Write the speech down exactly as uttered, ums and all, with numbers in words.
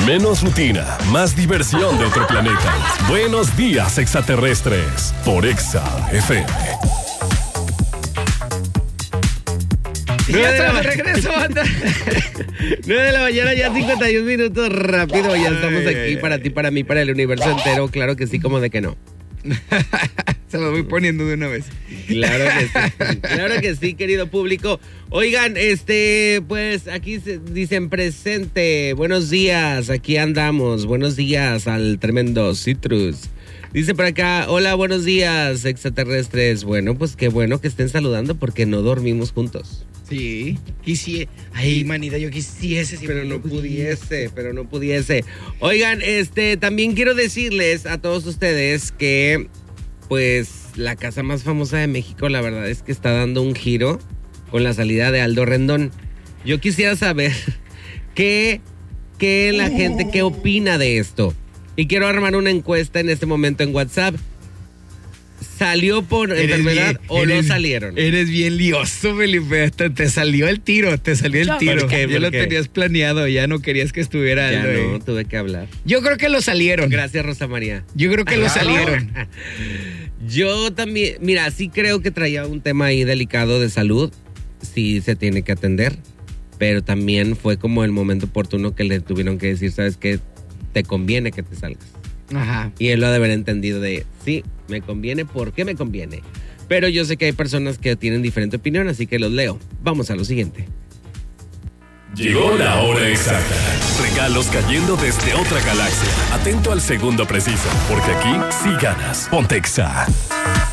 Menos rutina, más diversión de otro planeta. Buenos días, extraterrestres, por Exa F M. Ya estamos de regreso, banda. nueve de la mañana, ya cincuenta y un minutos, rápido. Ya estamos aquí para ti, para mí, para el universo entero. Claro que sí, como de que no. Se lo voy poniendo de una vez. Claro que sí, claro que sí, querido público. Oigan, este, pues aquí se dicen presente. Buenos días, aquí andamos. Buenos días al tremendo Citrus. Dice por acá, hola, buenos días, extraterrestres. Bueno, pues qué bueno que estén saludando porque no dormimos juntos. Sí, quisiese. Ay, manita, yo quisiese. Si pero no pudiese, pero no pudiese. Oigan, este, también quiero decirles a todos ustedes que, pues, la casa más famosa de México, la verdad es que está dando un giro con la salida de Aldo Rendón. Yo quisiera saber qué, qué la gente, qué opina de esto. Y quiero armar una encuesta en este momento en WhatsApp. ¿Salió por eres enfermedad bien, o eres, no salieron? Eres bien lioso, Felipe. Hasta te salió el tiro, te salió el tiro. ¿Por qué? Ya ¿Por lo qué? tenías planeado, ya no querías que estuviera. Ya Aldo, no, eh. tuve que hablar. Yo creo que lo salieron. Gracias, Rosa María. Yo creo que lo salieron. Yo también, mira, sí creo que traía un tema ahí delicado de salud. Sí se tiene que atender. Pero también fue como el momento oportuno que le tuvieron que decir, ¿sabes qué? Te conviene que te salgas. Ajá. Y él lo ha de haber entendido de, sí, me conviene, ¿por qué me conviene? Pero yo sé que hay personas que tienen diferente opinión, así que los leo. Vamos a lo siguiente. Llegó la hora exacta. Regalos cayendo desde otra galaxia. Atento al segundo preciso, porque aquí sí ganas. Ponte Exa.